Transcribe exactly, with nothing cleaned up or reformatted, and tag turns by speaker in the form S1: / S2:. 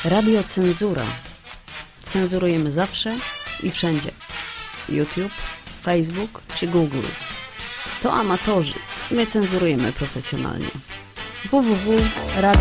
S1: Radiocenzura. Cenzurujemy zawsze i wszędzie. YouTube, Facebook czy Google. To amatorzy. My cenzurujemy profesjonalnie. w w w kropka radio